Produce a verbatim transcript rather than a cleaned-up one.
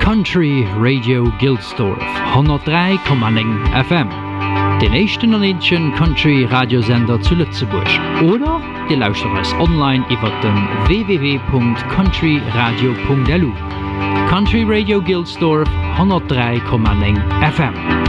Country Radio Gilsdorf, hundertdrei Komma neun F M. Den echten Nordischen Country Radiosender zu Lützeburg. Oder ihr lauscht uns online über den w w w punkt country radio punkt l u. Country Radio Gilsdorf, hundertdrei Komma neun F M.